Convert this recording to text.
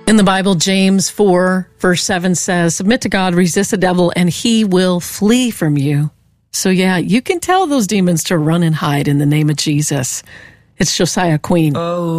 In the Bible, James 4, verse 7 says, submit to God, resist the devil, and he will flee from you. So yeah, you can tell those demons to run and hide in the name of Jesus. It's Josiah Queen.